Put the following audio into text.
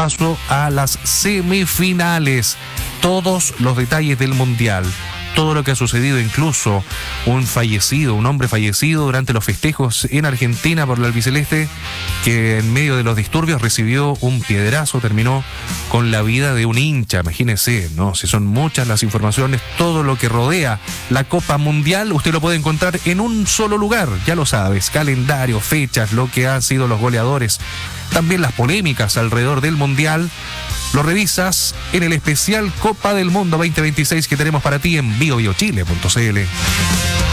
paso a las semifinales. Todos los detalles del Mundial, todo lo que ha sucedido, incluso un hombre fallecido durante los festejos en Argentina por la albiceleste, que en medio de los disturbios recibió un piedrazo, terminó con la vida de un hincha. Imagínense, ¿no? Si son muchas las informaciones, todo lo que rodea la Copa Mundial, usted lo puede encontrar en un solo lugar, ya lo sabes, calendario, fechas, lo que han sido los goleadores, también las polémicas alrededor del Mundial. Lo revisas en el especial Copa del Mundo 2026 que tenemos para ti en biobiochile.cl.